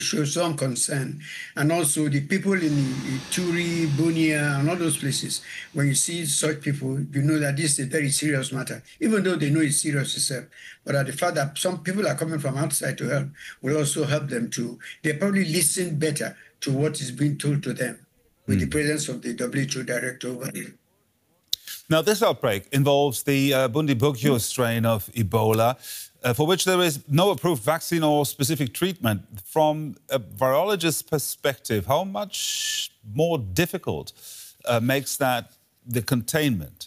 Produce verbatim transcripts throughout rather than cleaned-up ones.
show some concern. And also the people in Ituri, Bunia, and all those places, when you see such people, you know that this is a very serious matter, even though they know it's serious itself. But at the fact that some people are coming from outside to help will also help them to, they probably listen better to what is being told to them with mm. the presence of the W H O director over there. Now, this outbreak involves the uh, Bundibugyo strain of Ebola, uh, for which there is no approved vaccine or specific treatment. From a virologist's perspective, how much more difficult uh, makes that the containment?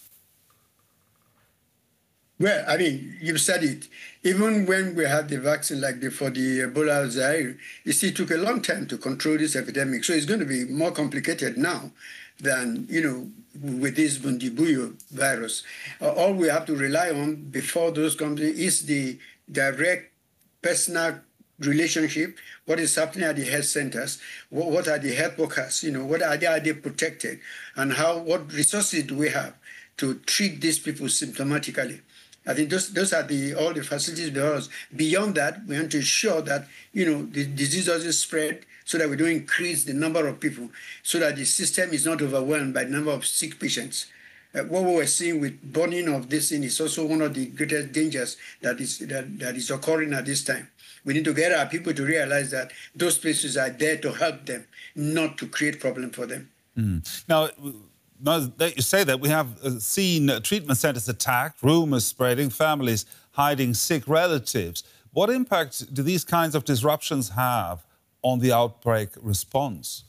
Well, I mean, you've said it. Even when we had the vaccine, like the, for the Ebola Zaire, it still took a long time to control this epidemic. So it's going to be more complicated now than, you know, with this Bundibugyo virus. Uh, all we have to rely on before those come is the direct personal relationship, what is happening at the health centers, what, what are the health workers, you know, what are they, are they protected, and how, what resources do we have to treat these people symptomatically. I think those, those are the all the facilities for us. Beyond that, we want to ensure that, you know, the disease doesn't spread so that we don't increase the number of people, so that the system is not overwhelmed by the number of sick patients. Uh, what we were seeing with burning of this thing is also one of the greatest dangers that is, that, that is occurring at this time. We need to get our people to realize that those places are there to help them, not to create problem for them. Mm. Now, Now that you say that, we have seen treatment centres attacked, rumours spreading, families hiding sick relatives. What impact do these kinds of disruptions have on the outbreak response?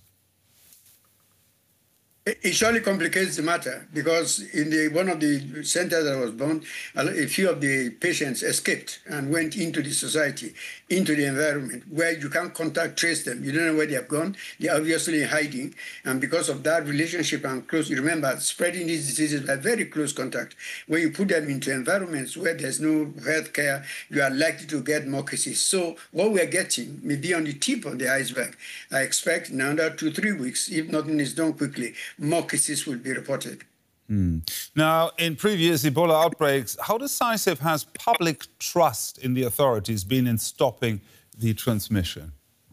It surely complicates the matter because in the one of the centers that was bombed, a few of the patients escaped and went into the society, into the environment where you can't contact, trace them. You don't know where they have gone. They're obviously hiding. And because of that relationship and close, you remember, spreading these diseases by very close contact. When you put them into environments where there's no health care, you are likely to get more cases. So what we're getting may be on the tip of the iceberg. I expect in another two, three weeks, if nothing is done quickly, more cases will be reported. Mm. Now, in previous Ebola outbreaks, how decisive has public trust in the authorities been in stopping the transmission?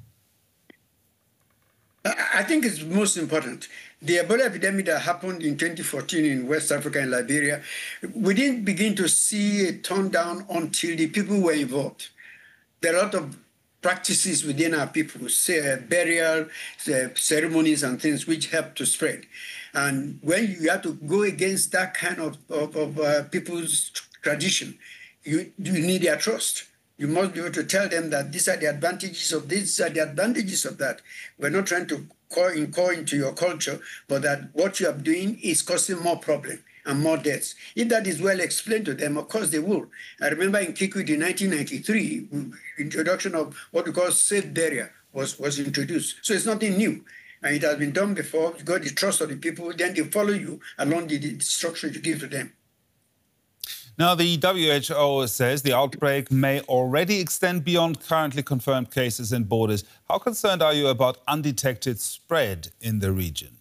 I think it's most important. The Ebola epidemic that happened in twenty fourteen in West Africa and Liberia, we didn't begin to see a turn down until the people were involved. There are a lot of practices within our people, say, uh, burial uh, ceremonies and things which help to spread. And when you have to go against that kind of, of, of uh, people's tradition, you, you need their trust. You must be able to tell them that these are the advantages of this, these are the advantages of that. We're not trying to call, call into your culture, but that what you are doing is causing more problems and more deaths. If that is well explained to them, of course they will. I remember in Kikwit in nineteen ninety-three, introduction of what we call safe burial was, was introduced. So it's nothing new. And it has been done before. You got the trust of the people, then they follow you along the, the instructions you give to them. Now, the W H O says the outbreak may already extend beyond currently confirmed cases and borders. How concerned are you about undetected spread in the region?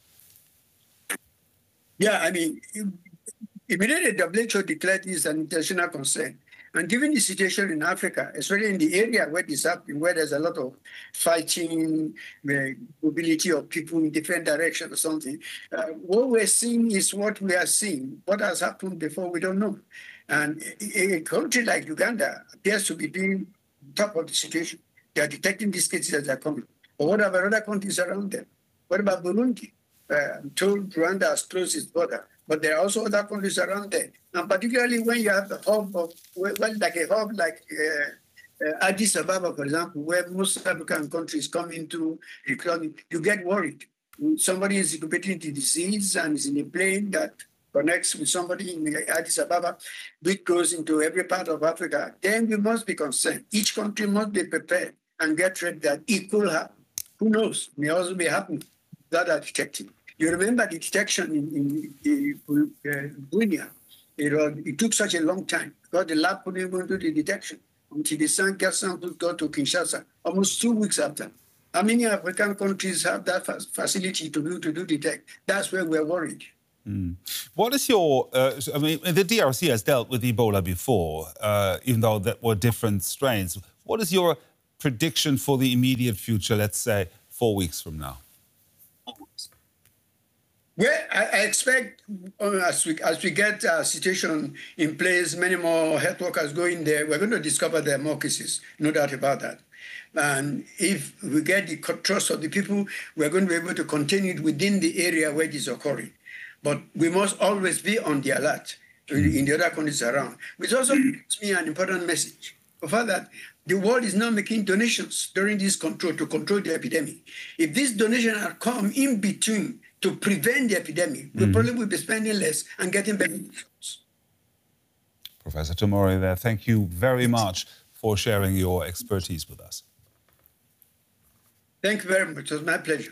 Yeah, I mean, immediately the W H O declared this an international concern. And given the situation in Africa, especially in the area where this happened, where there's a lot of fighting, uh, mobility of people in different directions or something, uh, what we're seeing is what we are seeing. What has happened before, we don't know. And a, a country like Uganda appears to be doing top of the situation. They are detecting these cases as they're coming. But what about other countries around them? What about Burundi? Uh, I'm told Rwanda has closed its border, but there are also other countries around there. And particularly when you have a hub of, well, like a hub like uh, uh, Addis Ababa, for example, where most African countries come into recruiting, you get worried. Somebody is incubating the disease and is in a plane that connects with somebody in Addis Ababa, which goes into every part of Africa, then we must be concerned. Each country must be prepared and get ready that it could happen. Who knows? It may also be happening that are detected. You remember the detection in, in, in uh, Bunia. It, uh, it took such a long time because the lab couldn't even do the detection until the gas samples got to Kinshasa, almost two weeks after. How many African countries have that facility to do to do detect? That's where we're worried. Mm. What is your... Uh, I mean, the D R C has dealt with Ebola before, uh, even though there were different strains. What is your prediction for the immediate future, let's say four weeks from now? Well, I, I expect uh, as we as we get a situation in place, many more health workers go in there, we're going to discover there are more cases, no doubt about that. And if we get the trust of the people, we're going to be able to contain it within the area where it is occurring. But we must always be on the alert in the other countries around, which also gives me an important message. The fact that the world is now making donations during this control to control the epidemic. If these donations are come in between to prevent the epidemic, we mm. probably will be spending less and getting better results. Professor Tomori there, thank you very much for sharing your expertise with us. Thank you very much. It was my pleasure.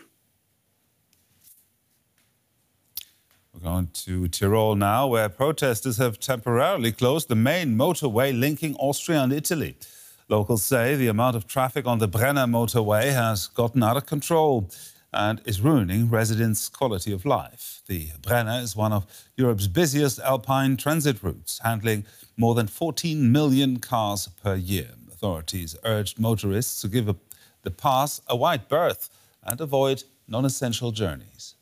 We're going to Tyrol now, where protesters have temporarily closed the main motorway linking Austria and Italy. Locals say the amount of traffic on the Brenner motorway has gotten out of control and is ruining residents' quality of life. The Brenner is one of Europe's busiest alpine transit routes, handling more than fourteen million cars per year. Authorities urged motorists to give a, the pass a wide berth and avoid non-essential journeys.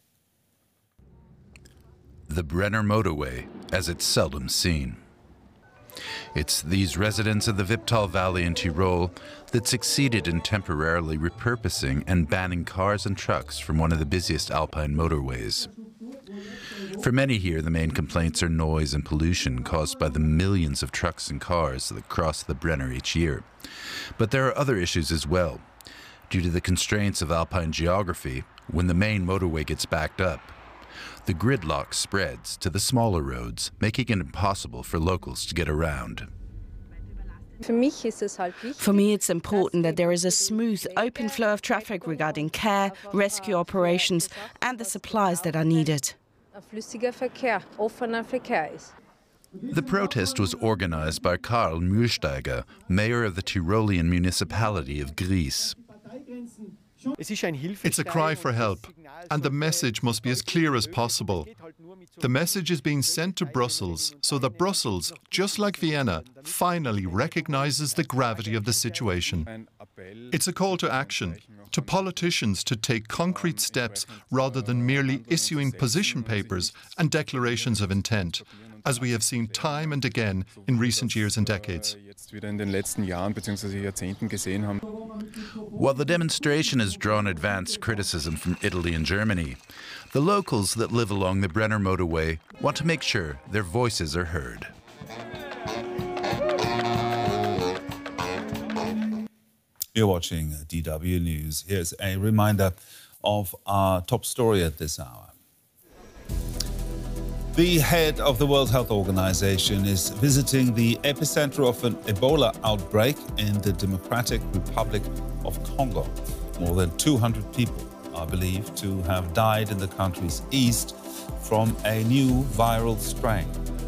The Brenner motorway, as it's seldom seen. It's these residents of the Viptal Valley in Tyrol that succeeded in temporarily repurposing and banning cars and trucks from one of the busiest alpine motorways. For many here, the main complaints are noise and pollution caused by the millions of trucks and cars that cross the Brenner each year. But there are other issues as well. Due to the constraints of alpine geography, when the main motorway gets backed up, the gridlock spreads to the smaller roads, making it impossible for locals to get around. For me, it's important that there is a smooth, open flow of traffic regarding care, rescue operations and the supplies that are needed. The protest was organized by Karl Mühlsteiger, mayor of the Tyrolean municipality of Gries. It's a cry for help, and the message must be as clear as possible. The message is being sent to Brussels so that Brussels, just like Vienna, finally recognizes the gravity of the situation. It's a call to action, to politicians to take concrete steps rather than merely issuing position papers and declarations of intent, as we have seen time and again in recent years and decades. While the demonstration has drawn advanced criticism from Italy and Germany, the locals that live along the Brenner motorway want to make sure their voices are heard. You're watching D W News. Here's a reminder of our top story at this hour. The head of the World Health Organization is visiting the epicenter of an Ebola outbreak in the Democratic Republic of Congo. More than two hundred people are believed to have died in the country's east from a new viral strain.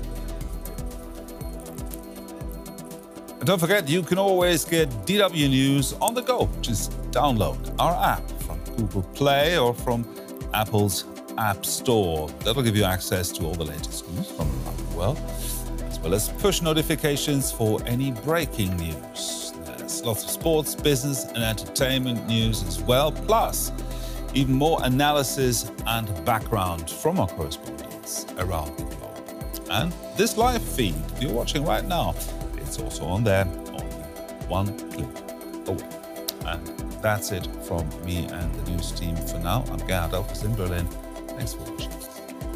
And don't forget, you can always get D W News on the go. Just download our app from Google Play or from Apple's App Store. That'll give you access to all the latest news from around the world, as well as push notifications for any breaking news. There's lots of sports, business and entertainment news as well, plus even more analysis and background from our correspondents around the globe. And this live feed you're watching right now, it's also on there, only one click away. And that's it from me and the news team for now. I'm Gerhard Elfers in Berlin. Thanks for watching.